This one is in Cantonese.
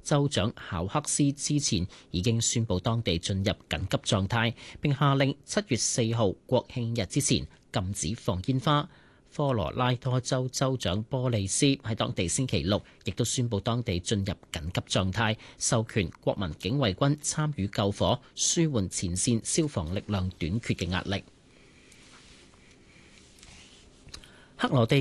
州長考克斯之前已經宣布當地進入緊急狀態，並下令7月4號國慶日之前禁止放煙花。科羅拉多州州長波利斯喺當地星期六亦都宣布當地進入緊急狀態，授權國民警衛軍參與救火，舒緩前線消防力量短缺嘅壓力。克羅地